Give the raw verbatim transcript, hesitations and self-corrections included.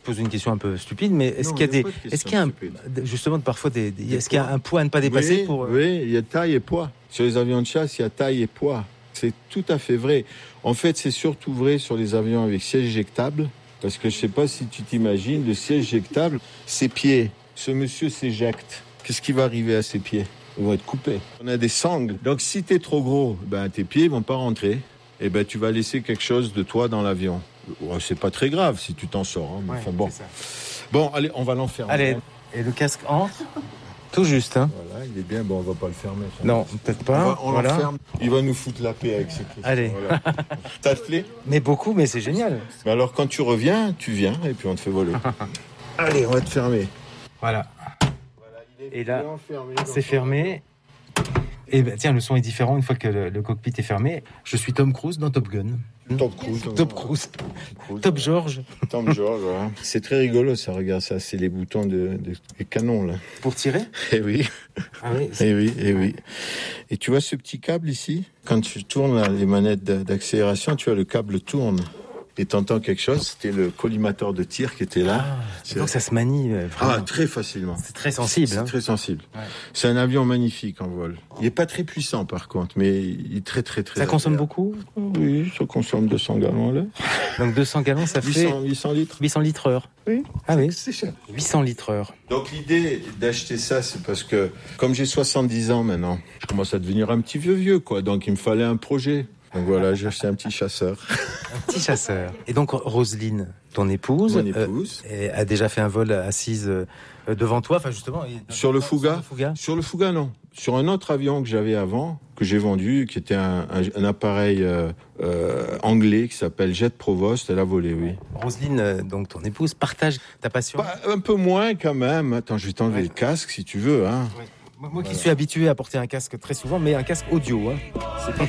pose une question un peu stupide, mais est-ce Non, qu'il y a il y a des, pas de est-ce qu'il y a un, question justement parfois des, des- Des est-ce qu'il y a poids. un poids à ne pas dépasser Oui, pour euh, oui, il y a taille et poids. Sur les avions de chasse, il y a taille et poids. C'est tout à fait vrai. En fait, c'est surtout vrai sur les avions avec siège éjectable, parce que je sais pas si tu t'imagines, le siège éjectable, ses pieds. Ce monsieur s'éjecte. Qu'est-ce qui va arriver à ses pieds? Ils vont être coupés. On a des sangles. Donc si t'es trop gros, ben tes pieds vont pas rentrer. Et ben tu vas laisser quelque chose de toi dans l'avion. Ouais, c'est pas très grave si tu t'en sors. Hein, mais ouais, enfin bon. c'est ça. Bon, allez, on va l'enfermer. Allez, et le casque entre tout juste. Hein. Voilà, il est bien. Bon, on va pas le fermer. Ça. Non, peut-être On, pas. va, on voilà. l'enferme. Il va nous foutre la paix avec ses questions. Allez. Voilà. Ça te plaît? Mais beaucoup, mais c'est génial. Mais alors quand tu reviens, tu viens et puis on te fait voler. Allez, on va te fermer. Voilà. Voilà, il est Et là, enfermé. c'est fermé. Et ben tiens, le son est différent une fois que le, le cockpit est fermé. Je suis Tom Cruise dans Top Gun. Top Cruise. Top Cruise. Cruise, Top ouais. George. Tom George, voilà. C'est très rigolo ça, regarde ça, c'est les boutons de, de, des canons là. Pour tirer. Eh oui, Ah oui. eh oui, eh oui. Et tu vois ce petit câble ici? Quand tu tournes là, les manettes d'accélération, tu vois le câble tourne. Et t'entends quelque chose, c'était le collimateur de tir qui était là. Ah, donc ça se manie euh, vraiment. Ah, très facilement. C'est très sensible. C'est Hein. très sensible. Ouais. C'est un avion magnifique en vol. Il est pas très puissant par contre, mais il est très très très. Ça consomme agréable. beaucoup. Oui, ça consomme deux cents gallons à l'heure. Donc deux cents gallons, ça huit fait cents, huit cents litres. huit cents litres heure. Oui. Ah oui. C'est cher. huit cents litres heure. Donc l'idée d'acheter ça, c'est parce que comme j'ai soixante-dix ans maintenant, je commence à devenir un petit vieux vieux quoi. Donc il me fallait un projet. Donc voilà, j'ai acheté un petit chasseur. Un petit chasseur. Et donc Roselyne, ton épouse, Mon épouse. euh, a déjà fait un vol assise euh, devant toi. Enfin justement. Sur le Fouga. Sur le Fouga. Sur le Fouga, non. Sur un autre avion que j'avais avant, que j'ai vendu, qui était un, un, un appareil euh, euh, anglais qui s'appelle Jet Provost, elle a volé, oui. Roselyne, euh, donc ton épouse, partage ta passion. Bah, un peu moins quand même. Attends, je vais t'enlever Ouais. le casque si tu veux. Hein. Ouais. Moi, moi qui suis habitué à porter un casque très souvent, mais un casque audio. Hein. C'est pas